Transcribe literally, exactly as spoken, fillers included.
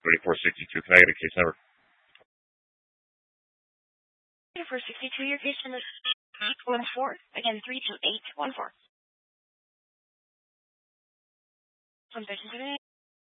thirty-four sixty-two. Can I get a case number? thirty-four sixty-two, your case number is eight one four. Again, three two eight one four. One patient today.